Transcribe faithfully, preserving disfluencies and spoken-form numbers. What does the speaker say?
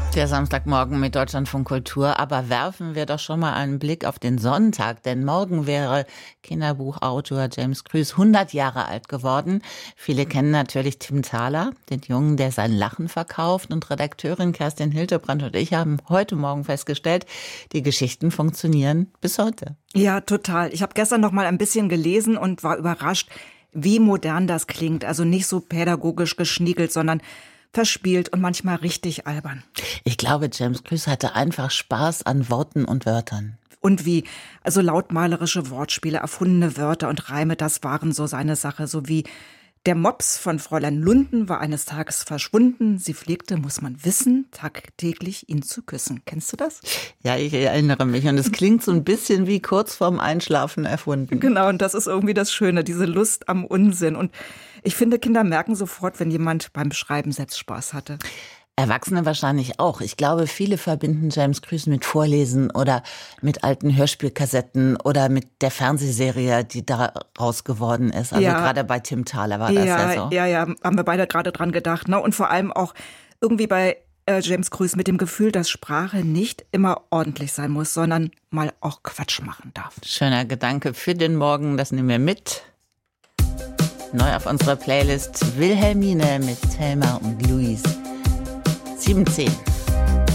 Der Samstagmorgen mit Deutschlandfunk Kultur, aber werfen wir doch schon mal einen Blick auf den Sonntag, denn morgen wäre Kinderbuchautor James Krüß hundert Jahre alt geworden. Viele kennen natürlich Tim Thaler, den Jungen, der sein Lachen verkauft, und Redakteurin Kerstin Hildebrandt und ich haben heute Morgen festgestellt, die Geschichten funktionieren bis heute. Ja, total. Ich habe gestern noch mal ein bisschen gelesen und war überrascht, wie modern das klingt. Also nicht so pädagogisch geschniegelt, sondern verspielt und manchmal richtig albern. Ich glaube, James Krüß hatte einfach Spaß an Worten und Wörtern. Und wie? Also lautmalerische Wortspiele, erfundene Wörter und Reime, das waren so seine Sache. So wie der Mops von Fräulein Lunden war eines Tages verschwunden. Sie pflegte, muss man wissen, tagtäglich ihn zu küssen. Kennst du das? Ja, ich erinnere mich. Und es klingt so ein bisschen wie kurz vorm Einschlafen erfunden. Genau, und das ist irgendwie das Schöne, diese Lust am Unsinn. Und ich finde, Kinder merken sofort, wenn jemand beim Schreiben selbst Spaß hatte. Erwachsene wahrscheinlich auch. Ich glaube, viele verbinden James Krüß mit Vorlesen oder mit alten Hörspielkassetten oder mit der Fernsehserie, die daraus geworden ist. Also ja, gerade bei Tim Thaler war das ja, ja so. Ja, ja, haben wir beide gerade dran gedacht. Ne? Und vor allem auch irgendwie bei äh, James Krüß mit dem Gefühl, dass Sprache nicht immer ordentlich sein muss, sondern mal auch Quatsch machen darf. Schöner Gedanke für den Morgen, das nehmen wir mit. Neu auf unserer Playlist Wilhelmine mit Thelma und Louise. sieben zehn.